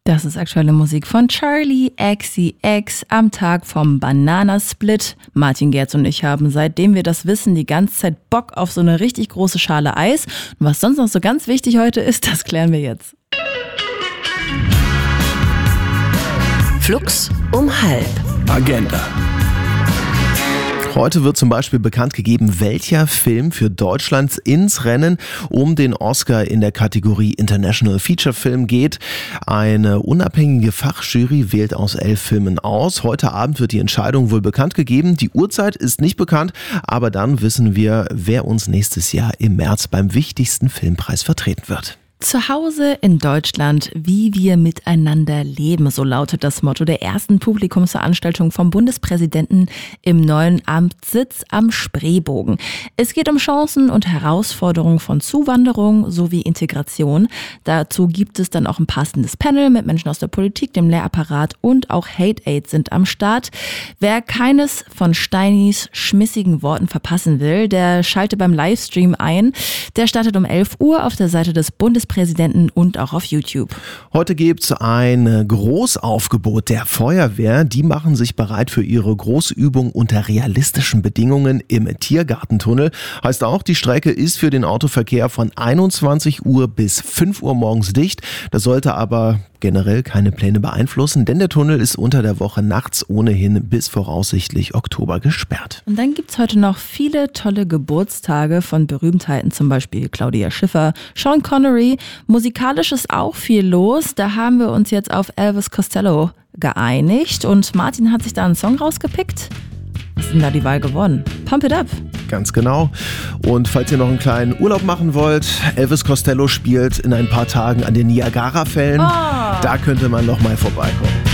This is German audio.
Das ist aktuelle Musik von Charli XCX am Tag vom Bananasplit. Martin Gerz und ich haben, seitdem wir das wissen, die ganze Zeit Bock auf so eine richtig große Schale Eis. Und was sonst noch so ganz wichtig heute ist, das klären wir jetzt. Flux um halb. Agenda. Heute wird zum Beispiel bekannt gegeben, welcher Film für Deutschland ins Rennen um den Oscar in der Kategorie International Feature Film geht. Eine unabhängige Fachjury wählt aus 11 Filmen aus. Heute Abend wird die Entscheidung wohl bekannt gegeben. Die Uhrzeit ist nicht bekannt, aber dann wissen wir, wer uns nächstes Jahr im März beim wichtigsten Filmpreis vertreten wird. Zu Hause in Deutschland, wie wir miteinander leben, so lautet das Motto der ersten Publikumsveranstaltung vom Bundespräsidenten im neuen Amtssitz am Spreebogen. Es geht um Chancen und Herausforderungen von Zuwanderung sowie Integration. Dazu gibt es dann auch ein passendes Panel mit Menschen aus der Politik, dem Lehrapparat und auch Hate Aid sind am Start. Wer keines von Steinis schmissigen Worten verpassen will, der schalte beim Livestream ein. Der startet um 11 Uhr auf der Seite des Bundespräsidenten und auch auf YouTube. Heute gibt es ein Großaufgebot der Feuerwehr. Die machen sich bereit für ihre Großübung unter realistischen Bedingungen im Tiergartentunnel. Heißt auch, die Strecke ist für den Autoverkehr von 21 Uhr bis 5 Uhr morgens dicht. Das sollte aber generell keine Pläne beeinflussen, denn der Tunnel ist unter der Woche nachts ohnehin bis voraussichtlich Oktober gesperrt. Und dann gibt's heute noch viele tolle Geburtstage von Berühmtheiten, zum Beispiel Claudia Schiffer, Sean Connery. Musikalisch ist auch viel los. Da haben wir uns jetzt auf Elvis Costello geeinigt und Martin hat sich da einen Song rausgepickt. Was ist denn da die Wahl geworden? Pump It Up. Ganz genau. Und falls ihr noch einen kleinen Urlaub machen wollt, Elvis Costello spielt in ein paar Tagen an den Niagara-Fällen. Da könnte man noch mal vorbeikommen.